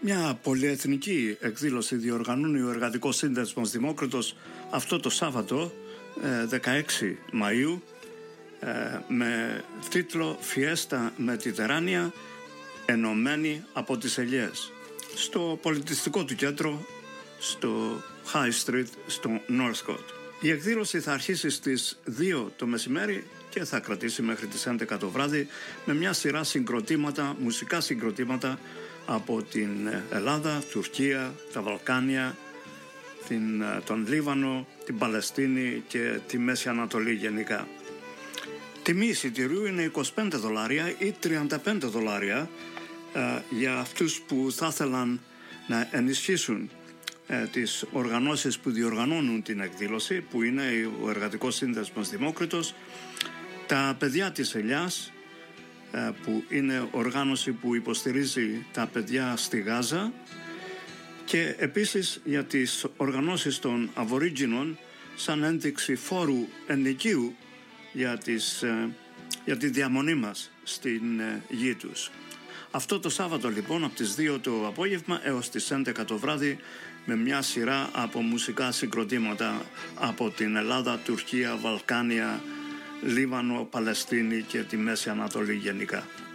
Μια πολυεθνική εκδήλωση διοργανώνει ο Εργατικός Σύνδεσμος Δημόκριτος αυτό το Σάββατο 16 Μαΐου με τίτλο «Φιέστα Μετιτεράνια, ενωμένη από τις ελιές» στο πολιτιστικό του κέντρο στο High Street στο Northcote. Η εκδήλωση θα αρχίσει στις 2 το μεσημέρι και θα κρατήσει μέχρι τις 11 το βράδυ με μια σειρά συγκροτήματα, μουσικά συγκροτήματα από την Ελλάδα, Τουρκία, τα Βαλκάνια, τον Λίβανο, την Παλαιστίνη και τη Μέση Ανατολή γενικά. Τιμή εισιτηρίου είναι $25 ή $35 για αυτούς που θα ήθελαν να ενισχύσουν τις οργανώσεις που διοργανώνουν την εκδήλωση, που είναι ο Εργατικός Σύνδεσμος Δημόκριτος, τα παιδιά της Ελιάς, που είναι οργάνωση που υποστηρίζει τα παιδιά στη Γάζα, και επίσης για τις οργανώσεις των Αβορίτζινων σαν ένδειξη φόρου ενοικίου για τη διαμονή μας στην γη τους. Αυτό το Σάββατο λοιπόν από τις 2 το απόγευμα έως τις 11 το βράδυ με μια σειρά από μουσικά συγκροτήματα από την Ελλάδα, Τουρκία, Βαλκάνια, Λίβανο, Παλαιστίνη και τη Μέση Ανατολή γενικά.